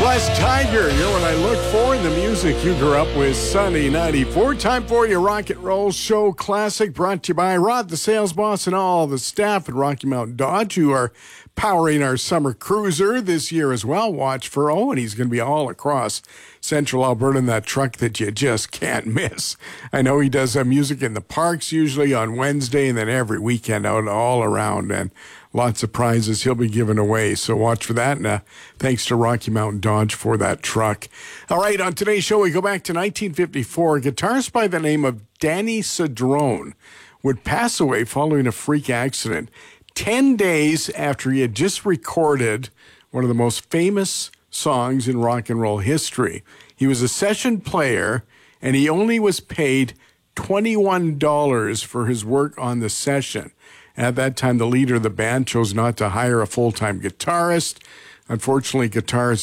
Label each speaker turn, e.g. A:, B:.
A: Plus Tiger, you're what I look for in the music you grew up with. Sunny 94. Time for your Rock and Roll Show Classic, brought to you by Rod, the sales boss, and all the staff at Rocky Mountain Dodge, who are powering our summer cruiser this year as well. Watch for and he's going to be all across central Alberta in that truck that you just can't miss. I know he does music in the parks, usually on Wednesday, and then every weekend out all around, and lots of prizes he'll be giving away. So watch for that. And thanks to Rocky Mountain Dodge for that truck. All right, on today's show, we go back to 1954. A guitarist by the name of Danny Cedrone would pass away following a freak accident 10 days after he had just recorded one of the most famous songs in rock and roll history. He was a session player, and he only was paid $21 for his work on the session. At that time, the leader of the band chose not to hire a full-time guitarist. Unfortunately, guitarist